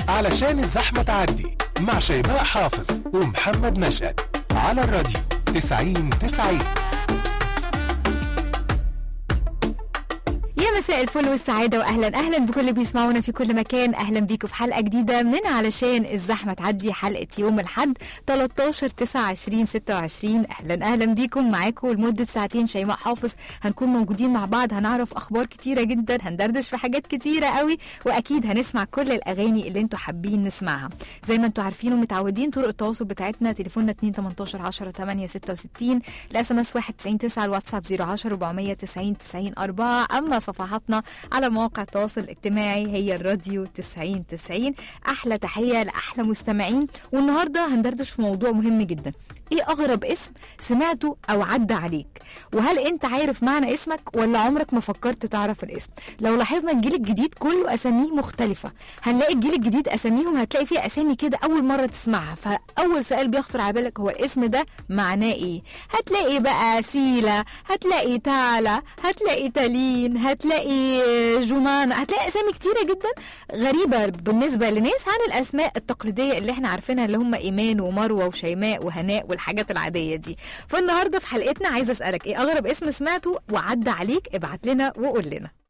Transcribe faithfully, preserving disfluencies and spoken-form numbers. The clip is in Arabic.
علشان الزحمة تعدي مع شيماء حافظ ومحمد نشأت على الراديو تسعين تسعين. يا مساء الفل والسعادة وأهلا أهلا بكل اللي بيسمعونا في كل مكان. أهلا بيكم في حلقة جديدة من علشان الزحمة تعدي، حلقة يوم الحد تلتاشر تسعة عشرين ستة وعشرين. أهلا أهلا بيكم، معاكم لمدة ساعتين شيماء حافظ. هنكون موجودين مع بعض، هنعرف أخبار كتيرة جدا، هندردش في حاجات كتيرة قوي، وأكيد هنسمع كل الأغاني اللي انتوا حابين نسمعها. زي ما انتوا عارفين ومتعودين، طرق التواصل بتاعتنا تليفوننا اتنين تمنتاشر عشرة تمانية ستة وستين، الاس ام اس واحد تسعين تسعة، الواتساب صفر عشرة أربعمية تسعين تسعين أربعة. أما صفحاتنا على مواقع التواصل الاجتماعي هي الراديو تسعين تسعين. احلى تحيه لاحلى مستمعين. والنهارده هندردش في موضوع مهم جدا. ايه اغرب اسم سمعته او عدى عليك؟ وهل انت عارف معنى اسمك ولا عمرك ما فكرت تعرف الاسم؟ لو لاحظنا الجيل الجديد كله اساميه مختلفه، هنلاقي الجيل الجديد اساميهم هتلاقي فيها اسامي كده اول مره تسمعها، فاول سؤال بيخطر على بالك هو الاسم ده معناه ايه؟ هتلاقي بقى سيلا، هتلاقي تالا، هتلاقي تالين، هتلاقي جمانة، هتلاقي اسامي كتيرة جدا غريبة بالنسبة لناس عن الاسماء التقليدية اللي احنا عارفينها، اللي هم ايمان ومروة وشيماء وهناء والحاجات العادية دي. فالنهاردة في حلقتنا عايزة اسألك ايه اغرب اسم سمعته وعدى عليك؟ ابعت لنا وقول لنا.